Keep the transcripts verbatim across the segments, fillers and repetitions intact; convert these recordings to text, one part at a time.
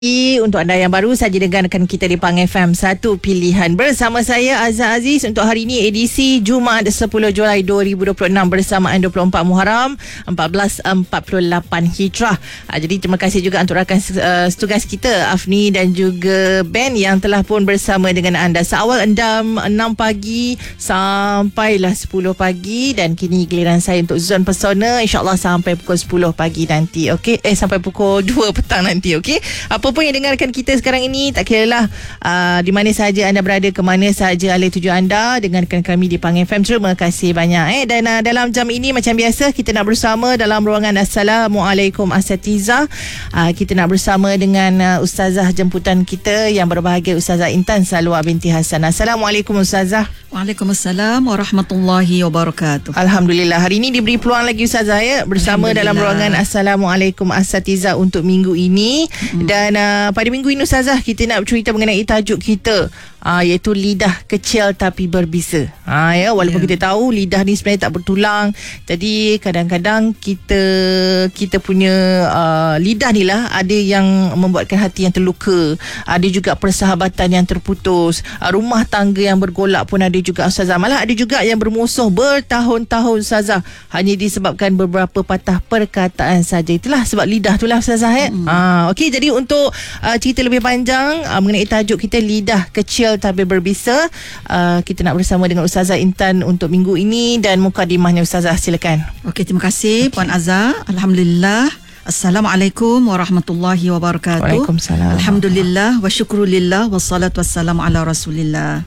Untuk anda yang baru saja dengarkan kita di Pang F M, satu pilihan bersama saya Azhar Aziz untuk hari ini edisi Jumaat sepuluh Julai dua ribu dua puluh enam bersamaan dua puluh empat Muharram seribu empat ratus empat puluh lapan Hijrah. Jadi terima kasih juga untuk rakan uh, tugas kita Afni dan juga Ben yang telah pun bersama dengan anda seawal endam enam pagi sampailah sepuluh pagi, dan kini giliran saya untuk Zon Pesona, insyaAllah sampai pukul sepuluh pagi nanti. Okey, eh sampai pukul dua petang nanti. Okey, apa pun yang dengarkan kita sekarang ini, tak kiralah uh, di mana sahaja anda berada, ke mana sahaja alih tuju anda, dengarkan kami di Pang F M. Terima kasih banyak. Eh dan uh, dalam jam ini macam biasa kita nak bersama dalam ruangan Assalamualaikum Asatiza. Uh, kita nak bersama dengan uh, ustazah jemputan kita yang berbahagia, Ustazah Intan Salwa binti Hasan. Assalamualaikum Ustazah. Waalaikumsalam warahmatullahi wabarakatuh. Alhamdulillah, hari ini diberi peluang lagi Ustazah ya, bersama dalam ruangan Assalamualaikum Asatiza untuk minggu ini. Hmm. Dan uh, pada minggu ini Ustazah, kita nak bercerita mengenai tajuk kita, uh, iaitu lidah kecil tapi berbisa. uh, ya, Walaupun yeah. kita tahu lidah ni sebenarnya tak bertulang, jadi kadang-kadang kita kita punya uh, lidah ni lah ada yang membuatkan hati yang terluka, ada juga persahabatan yang terputus, uh, rumah tangga yang bergolak pun ada juga Ustazah. Malah ada juga yang bermusuh bertahun-tahun Ustazah, hanya disebabkan beberapa patah perkataan saja. Itulah sebab lidah tu lah Ustazah ya. Hmm. Ah, okey, jadi untuk uh, cerita lebih panjang uh, mengenai tajuk kita lidah kecil tapi berbisa, uh, kita nak bersama dengan Ustazah Intan untuk minggu ini, dan mukadimahnya Ustazah, silakan. Okey, terima kasih okay. Puan Azhar. Alhamdulillah. Assalamualaikum warahmatullahi wabarakatuh. Waalaikumsalam. Alhamdulillah wa syukrulillah wassalatu wassalamu ala Rasulillah.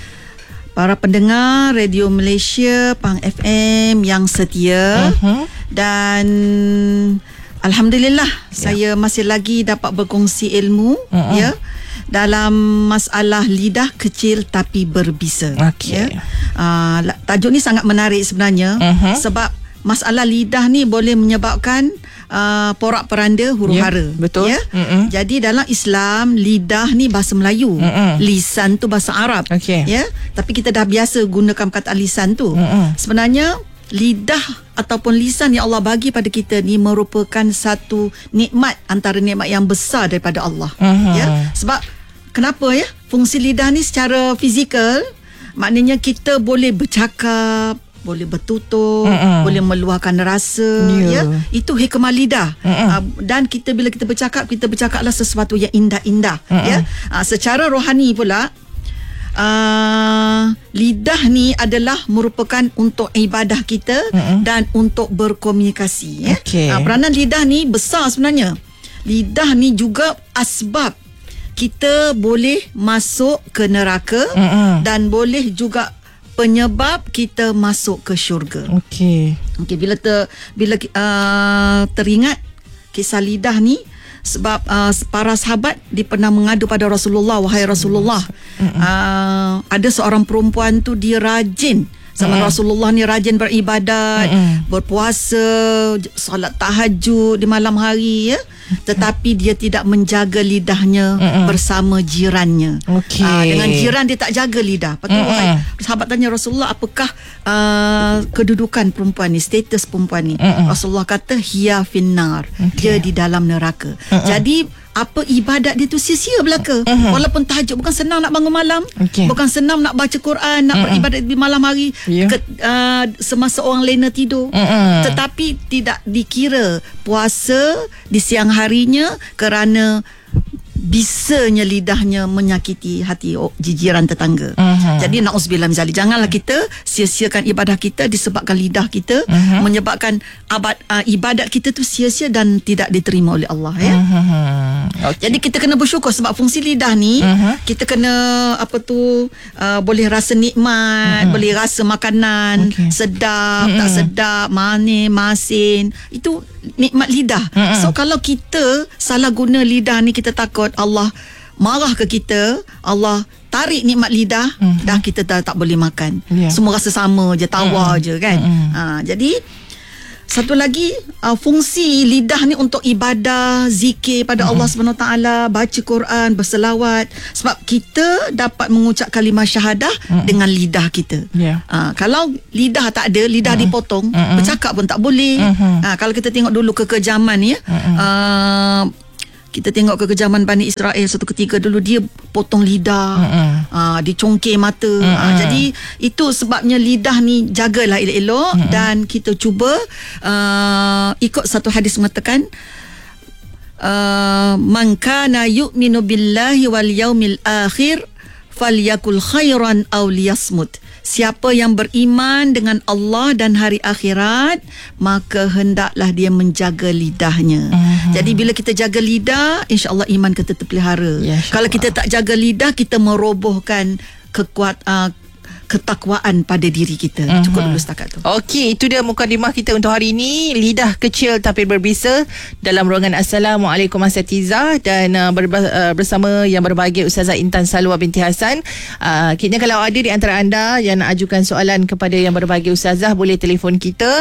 Para pendengar Radio Malaysia Pang F M yang setia, uh-huh. dan alhamdulillah yeah. saya masih lagi dapat berkongsi ilmu uh-huh. ya dalam masalah lidah kecil tapi berbisa. Okay. Ya. Uh, tajuk ni sangat menarik sebenarnya, uh-huh. sebab masalah lidah ni boleh menyebabkan Uh, porak-peranda huru yeah, hara. Betul. Ya? Mm-mm. Jadi dalam Islam, lidah ni bahasa Melayu, Mm-mm. lisan tu bahasa Arab. Okay. Ya? Tapi kita dah biasa gunakan kata lisan tu. Mm-mm. Sebenarnya lidah ataupun lisan yang Allah bagi pada kita ni merupakan satu nikmat, antara nikmat yang besar daripada Allah. Mm-hmm. Ya? Sebab kenapa ya? Fungsi lidah ni secara fizikal, maknanya kita boleh bercakap, boleh bertutur, Mm-mm. boleh meluahkan rasa, yeah. ya. Itu hikmah lidah. Uh, dan kita bila kita bercakap, kita bercakaplah sesuatu yang indah-indah, Mm-mm. ya. Uh, secara rohani pula, uh, lidah ni adalah merupakan untuk ibadah kita, Mm-mm. dan untuk berkomunikasi, ya. Okay. Uh, peranan lidah ni besar sebenarnya. Lidah ni juga asbab kita boleh masuk ke neraka, Mm-mm. dan boleh juga penyebab kita masuk ke syurga. Okey. Okey, bila ter, bila uh, teringat kisah lidah ni, sebab uh, para sahabat dia pernah mengadu pada Rasulullah, wahai Rasulullah, uh, ada seorang perempuan tu dia rajin sama Mm-mm. Rasulullah ni, rajin beribadat, Mm-mm. berpuasa, solat tahajud di malam hari, ya. Tetapi dia tidak menjaga lidahnya Mm-mm. bersama jirannya. Okay. Uh, dengan jiran dia tak jaga lidah. Lepas tu sahabat tanya Rasulullah, apakah uh, kedudukan perempuan ni, status perempuan ni? Mm-mm. Rasulullah kata, hiya finnar, okay. dia di dalam neraka. Mm-mm. Jadi apa ibadat dia tu sia-sia belaka. Uh-huh. Walaupun tahajud, bukan senang nak bangun malam, okay. bukan senang nak baca Quran, nak uh-huh. beribadat di malam hari, yeah. ke, uh, semasa orang lena tidur, uh-huh. tetapi tidak dikira puasa di siang harinya kerana bisanya lidahnya menyakiti hati jiran tetangga. Uh-huh. Jadi na'udzubillah min zalik. Janganlah kita sia-siakan ibadah kita disebabkan lidah kita, uh-huh. menyebabkan abad, uh, ibadat kita tu sia-sia dan tidak diterima oleh Allah, ya. Uh-huh. Okay. Jadi kita kena bersyukur sebab fungsi lidah ni, uh-huh. kita kena apa tu uh, boleh rasa nikmat, uh-huh. boleh rasa makanan, okay. sedap, uh-huh. tak sedap, manis, masin. Itu nikmat lidah. Uh-huh. So kalau kita salah guna lidah ni, kita takut Allah marah ke kita, Allah tarik nikmat lidah, uh-huh. dah kita dah tak boleh makan. Yeah. Semua rasa sama je, tawar uh-huh. je kan. Uh-huh. Ha, jadi satu lagi, uh, fungsi lidah ni untuk ibadah, zikir pada uh-huh. Allah subhanahu wa taala, baca Quran, berselawat. Sebab kita dapat mengucap kalimah syahadah uh-huh. dengan lidah kita. Yeah. Uh, kalau lidah tak ada, lidah uh-huh. dipotong, uh-huh. bercakap pun tak boleh. Uh-huh. Uh, kalau kita tengok dulu kekejaman ya, uh-huh. uh, Kita tengok kekejaman Bani Israel satu ketika dulu, dia potong lidah, uh, dia congkir mata. Uh, jadi itu sebabnya lidah ni jagalah elok-elok. Mm-mm. Dan kita cuba uh, ikut satu hadis mengatakan, uh, man kana yu'minu billahi wal yaumil akhir falyakul khairan aw liyasmut. Siapa yang beriman dengan Allah dan hari akhirat, maka hendaklah dia menjaga lidahnya. Uh-huh. Jadi bila kita jaga lidah, insya-Allah iman kita terpelihara. Ya, kalau kita tak jaga lidah, kita merobohkan kekuatan uh, ketakwaan pada diri kita. Uh-huh. Cukup dulu setakat tu. Okey, itu dia mukadimah kita untuk hari ini. Lidah kecil tapi berbisa dalam ruangan Assalamualaikum Asatiza, dan uh, berba- uh, bersama yang berbahagia Ustazah Intan Salwa binti Hasan. Uh, Kini kalau ada di antara anda yang nak ajukan soalan kepada yang berbahagia Ustazah, boleh telefon kita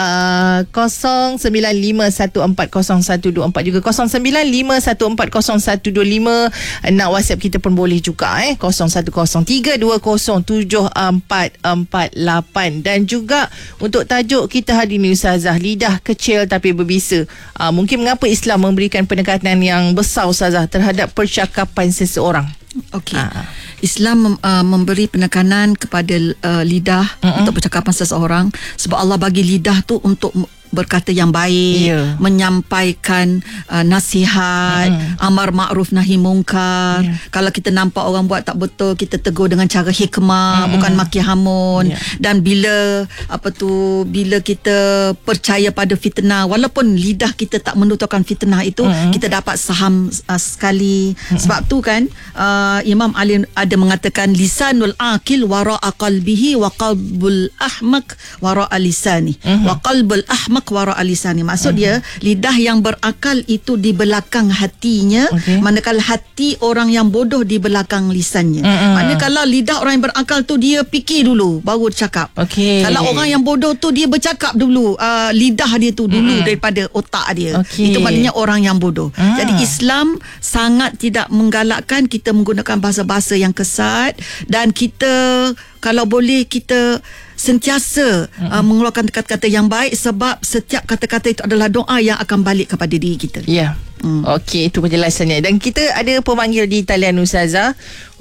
uh, kosong sembilan lima satu empat kosong satu dua empat, juga kosong sembilan lima satu empat kosong satu dua lima. Nak WhatsApp kita pun boleh juga, eh kosong satu kosong tiga dua kosong tujuh empat empat lapan. Dan juga untuk tajuk kita hari ini Ustazah, lidah kecil tapi berbisa. uh, Mungkin mengapa Islam memberikan penekanan yang besar Ustazah terhadap percakapan seseorang? Okey. Uh. Islam uh, memberi penekanan kepada uh, lidah uh-uh. untuk percakapan seseorang, sebab Allah bagi lidah tu untuk berkata yang baik, yeah. menyampaikan uh, nasihat, mm. amar ma'ruf nahi mungkar. Yeah. Kalau kita nampak orang buat tak betul, kita tegur dengan cara hikmah, mm. bukan maki hamun. Yeah. Dan bila apa tu bila kita percaya pada fitnah, walaupun lidah kita tak menuturkan fitnah itu, mm. kita dapat saham uh, sekali. Mm. Sebab tu kan uh, Imam Ali ada mengatakan, lisanul aqil wara'a qalbihi wa qalbul ahmaq wara'a lisani. Mm-hmm. Wa qalbul ahmaq wara alisani. Maksud uh-huh. dia, lidah yang berakal itu di belakang hatinya, okay. manakala hati orang yang bodoh di belakang lisannya. Uh-huh. Maknanya kalau lidah orang yang berakal tu, dia fikir dulu baru cakap. Okay. Kalau orang yang bodoh tu, dia bercakap dulu, uh, lidah dia tu dulu uh-huh. daripada otak dia. Okay. Itu maknanya orang yang bodoh. Uh-huh. Jadi Islam sangat tidak menggalakkan kita menggunakan bahasa-bahasa yang kesat, dan kita kalau boleh kita sentiasa mm-hmm. uh, mengeluarkan kata-kata yang baik, sebab setiap kata-kata itu adalah doa yang akan balik kepada diri kita. Ya. Yeah. Hmm. Okey, itu penjelasannya. Dan kita ada pemanggil di talian Ustazah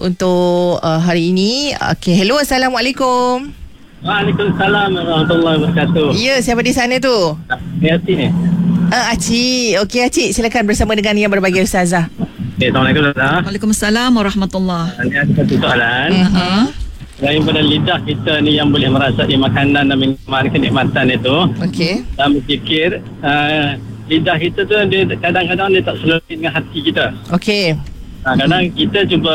untuk uh, hari ini. Okey, hello, Assalamualaikum. Waalaikumsalam warahmatullahi wabarakatuh. Ya, siapa di sana tu? Ya, Acik ni. Ah, Acik. Okey, Acik, silakan bersama dengan yang berbahagia Ustazah. Okay, Assalamualaikum Ustazah. Waalaikumsalam warahmatullahi. Ini ada satu soalan. Uh-huh. Daripada lidah kita ni yang boleh merasai makanan dan minuman, kenikmatan itu. Okey. Dan berfikir, uh, lidah kita tu dia kadang-kadang dia tak sesuai dengan hati kita. Okey. Nah, kadang kita cuba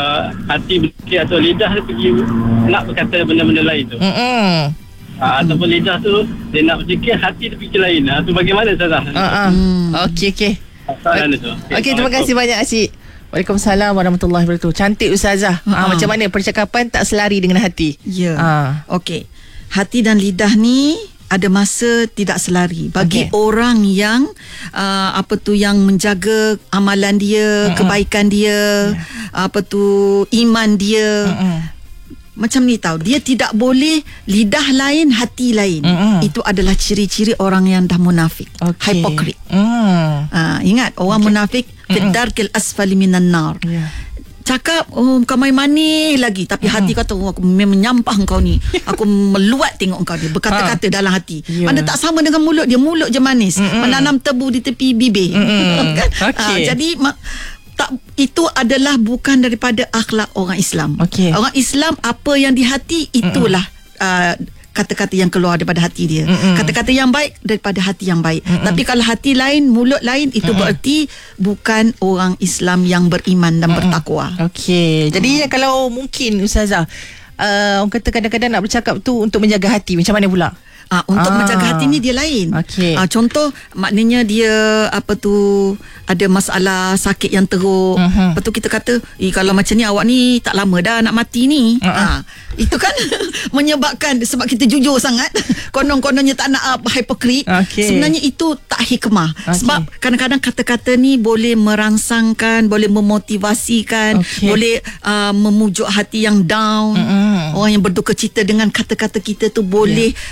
hati berfikir atau lidah dia pergi nak berkata benda-benda lain tu. Hmm. Uh, ataupun lidah tu dia nak berfikir, hati dia fikir lain. Nah, tu bagaimana Ustazah? Uh-uh. Hmm. Okey, okey. Okey, okay, terima kasih banyak Acik. Waalaikumsalam warahmatullahi wabarakatuh. Cantik Ustazah. Uh-huh. Ha, macam mana percakapan tak selari dengan hati? Ya. Ha. Okey. Hati dan lidah ni ada masa tidak selari. Bagi okay. orang yang uh, apa tu yang menjaga amalan dia, uh-uh. kebaikan dia, yeah. apa tu iman dia. Uh-uh. Macam ni tau, dia tidak boleh lidah lain hati lain. Mm-hmm. Itu adalah ciri-ciri orang yang dah munafik, okay. Hypocrite. Mm. Ha, ingat orang okay. munafik fidarkil asfali minan nar. Yeah. Cakap oh kau main manis lagi, tapi mm. hati kata oh, aku memang menyampah kau ni. Aku meluat tengok kau ni, berkata-kata ha. dalam hati. Yeah. Mana tak sama dengan mulut dia, mulut je manis. Mm-mm. Menanam tebu di tepi bibir. Kan? Okay. Ha, jadi ma- tak, itu adalah bukan daripada akhlak orang Islam. Okay. Orang Islam apa yang di hati itulah uh, kata-kata yang keluar daripada hati dia. Mm-mm. Kata-kata yang baik daripada hati yang baik. Mm-mm. Tapi kalau hati lain, mulut lain, itu Mm-mm. berarti bukan orang Islam yang beriman dan Mm-mm. bertakwa. Okey. Jadi mm. kalau mungkin Ustazah, uh, orang kata kadang-kadang nak bercakap tu untuk menjaga hati, macam mana pula? Ah, untuk ah. menjaga hati ni dia lain. Okay. Ah, contoh maknanya dia apa tu ada masalah sakit yang teruk. Uh-huh. Lepas tu kita kata, "Eh kalau macam ni awak ni tak lama dah nak mati ni." Uh-huh. Ah, itu kan menyebabkan sebab kita jujur sangat. Konon-kononnya tak nak apa hipokrit. Okay. Sebenarnya itu tak hikmah. Okay. Sebab kadang-kadang kata-kata ni boleh merangsangkan, boleh memotivasikan, okay. boleh uh, memujuk hati yang down. Uh-huh. Orang yang berduka cita dengan kata-kata kita tu boleh yeah. uh,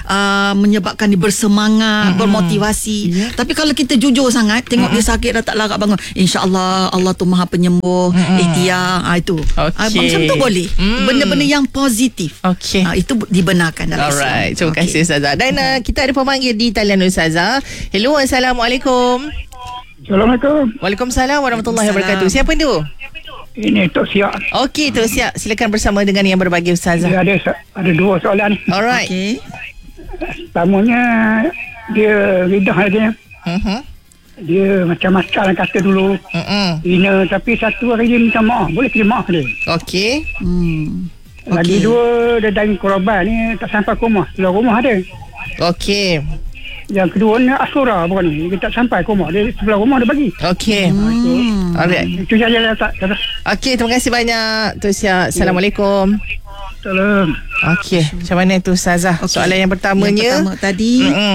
uh, menyebabkan dia bersemangat, mm-hmm. bermotivasi. Yeah. Tapi kalau kita jujur sangat, tengok mm-hmm. dia sakit dah tak larat bangun, insya-Allah Allah tu Maha Penyembuh, mm-hmm. ikhtiar, ah, itu. Okay. Ah, macam tu boleh. Mm. Benda-benda yang positif. Okay. Ah, itu dibenarkan dalam Islam. Alright, terima okay. kasih Ustazah. Dan uh, kita ada pemanggil di talian Ustazah. Hello, Assalamualaikum. Assalamualaikum. Waalaikumsalam warahmatullahi wabarakatuh. Siapa tu? Ini Tok Siak. Okey, Tok Siak. Silakan bersama dengan yang berbagi Ustazah. Dia ada ada dua soalan. Alright. Okey. Pertamanya, dia lidah dia. Uh-huh. Dia macam-macam kata dulu. Uh-uh. Hina, tapi satu hari dia minta maaf. Boleh terima maaf dia. Okey. Hmm. Lagi okay. dua, dia dari korban ni tak sampai ke rumah. Keluar rumah dia. Okey. Yang kedua ni Asura bukan ni. Dia tak sampai ke rumah. Dia sebelah rumah dia bagi. Okey. Hmm. Alright. Itu saja lah tak. Okey, terima kasih banyak Tok Siak. Assalamualaikum. Salam. Okey, macam mana tu Ustazah? Okay. Soalan yang pertamanya. Yang pertama tadi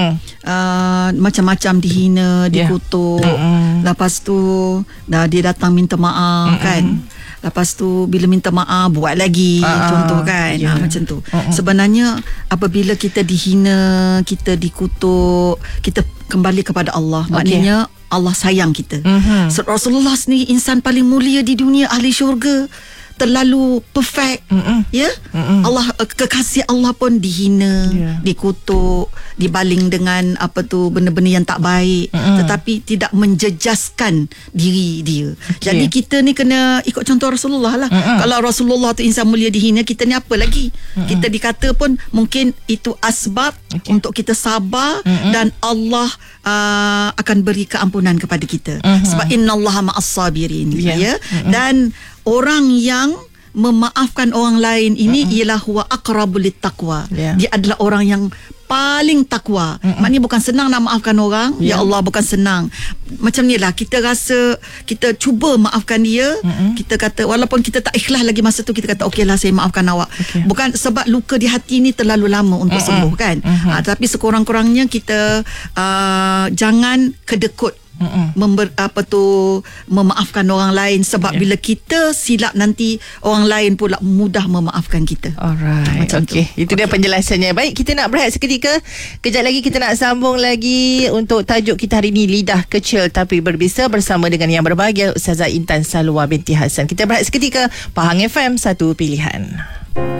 uh, macam-macam dihina, dikutuk. Yeah. Lepas tu dah dia datang minta maaf, Mm-mm. kan. Lepas tu bila minta maaf buat lagi, uh-uh. contoh kan. Yeah. Ha, macam tu. Uh-uh. Sebenarnya apabila kita dihina, kita dikutuk, kita kembali kepada Allah. Okay. Maknanya Allah sayang kita. Uh-huh. So, Rasulullah sendiri insan paling mulia di dunia, ahli syurga, terlalu perfect. Mm-mm. Ya. Mm-mm. Allah, kekasih Allah pun dihina, yeah. dikutuk, dibaling dengan apa tu benda-benda yang tak baik, Mm-mm. tetapi tidak menjejaskan diri dia. Okay. Jadi kita ni kena ikut contoh Rasulullah lah. Mm-mm. Kalau Rasulullah tu insan mulia dihina, kita ni apa lagi? Mm-mm. Kita dikata pun mungkin itu asbab okay. untuk kita sabar. Mm-mm. Dan Allah uh, akan beri keampunan kepada kita. Mm-hmm. Sebab innallaha ma'as sabirin. Yeah. Ya. Mm-mm. Dan orang yang memaafkan orang lain ini uh-uh. ialah huwa aqrabul littaqwa. Yeah. Dia adalah orang yang paling takwa. Uh-uh. Maknanya bukan senang nak maafkan orang. Yeah. Ya Allah, bukan senang. Macam ni lah, kita rasa kita cuba maafkan dia. Uh-uh. Kita kata walaupun kita tak ikhlas lagi masa tu, kita kata okeylah saya maafkan awak. Okay. Bukan sebab luka di hati ni terlalu lama untuk uh-uh. sembuh kan. Uh-huh. Ha, tapi sekurang-kurangnya kita uh, jangan kedekut. Member, apa tu memaafkan orang lain, sebab yeah. bila kita silap nanti orang lain pula mudah memaafkan kita. Alright. Okey, itu okay. dia penjelasannya. Baik, kita nak berehat seketika. Kejap lagi kita nak sambung lagi untuk tajuk kita hari ini, lidah kecil tapi berbisa, bersama dengan yang berbahagia Ustazah Intan Salwa binti Hassan. Kita berehat seketika. Pahang F M, satu pilihan.